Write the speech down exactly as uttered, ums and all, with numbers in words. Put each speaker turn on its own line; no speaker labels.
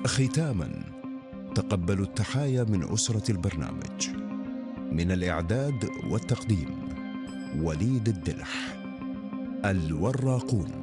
ختاماً، تقبلوا التحايا من أسرة البرنامج. من الإعداد والتقديم وليد الدلح. الوراقون.